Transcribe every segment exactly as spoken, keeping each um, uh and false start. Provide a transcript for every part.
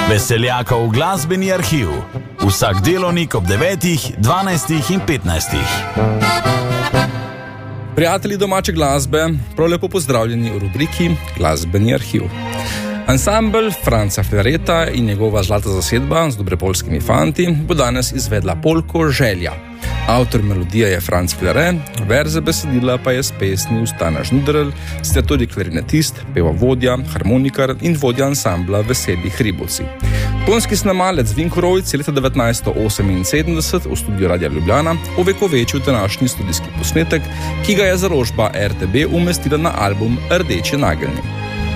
Veseljakov glasbeni arhiv. Vsak delovnik ob devetih, dvanajstih in petnajstih. Prijatelji domače glasbe, prav lepo pozdravljeni v rubriki Glasbeni arhiv. Ansambel Franca Flereta in njegova zlata zasedba z dobrepolskimi fanti bo danes izvedla polko Želja. Avtor melodije je Franc Flere, verze besedila pa je spesnil Stana Žnuderl, ste tudi klarinetist, pevovodja, harmonikar in vodja ansambla Veseli Hribovci. Tonski snemalec Vinko Rojc je leta devetnajststo oseminsedemdeset v studiu Radia Ljubljana ovekovečil današnji studijski posnetek, ki ga je založba R T B umestila na album Rdeči nageljni.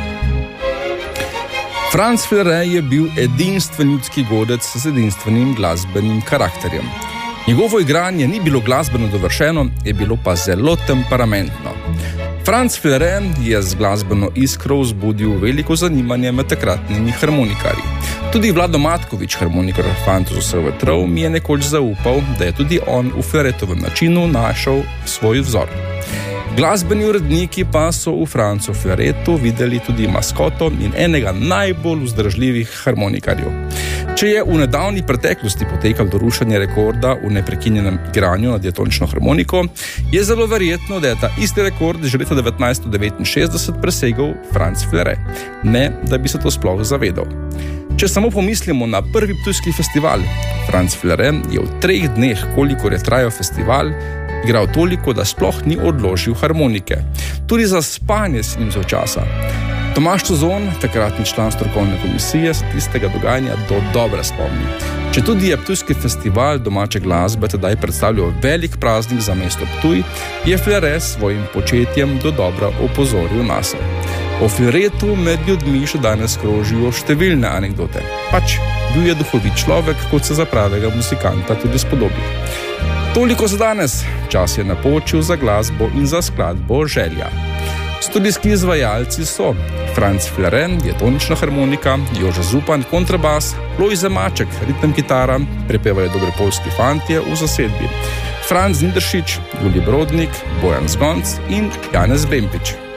Franc Flere je bil edinstven ljudski godec z edinstvenim glasbenim karakterjem. Njegovo igranje ni bilo glasbeno dovršeno, je bilo pa zelo temperamentno. Franc Flere je z glasbeno iskro vzbudil veliko zanimanje med takratnimi harmonikarji. Tudi Vlado Matkovič, harmonikar Fantov z vseh vetrov, mi je nekoč zaupal, da je tudi on v Fleretovem načinu našel svoj vzor. Glasbeni uredniki pa so v Francu Fleretu videli tudi maskoto in enega najbolj vzdržljivih harmonikarjev. Če je v nedavni preteklosti potekal do rušenja rekorda v neprekinjenem igranju na diatonično harmoniko, je zelo verjetno, da je ta isti rekord že leta devetnajststo devetinšestdeset presegel Franc Flere, ne da bi se to sploh zavedal. Če samo pomislimo na prvi ptujski festival, Franc Flere je v treh dneh, kolikor je trajal festival, igral toliko, da sploh ni odložil harmonike. Tudi za spanje si njim vzel časa. Tomaž Tozon, takratni član strokovne komisije, se tistega dogajanja do dobro spomni. Četudi je ptujski festival domače glasbe tedaj predstavljal velik praznik za mesto Ptuj, je Flere s svojim početjem do dobra opozoril nase. O Fleretu med ljudmi še danes krožijo številne anekdote. Pač, bil je duhovit človek, kot se za pravega muzikanta tudi spodobi. Toliko za danes. Čas je napočil za glasbo in za skladbo Želja. Studijski izvajalci so Franc Flere, diatonična harmonika, Jože Zupan, kontrabas, Lojze Maček, ritem kitara, prepevajo dobrepolski fantje v zasedbi, Franc Zinderšič, Julij Brodnik, Bojan Zgonc in Janez Bempič.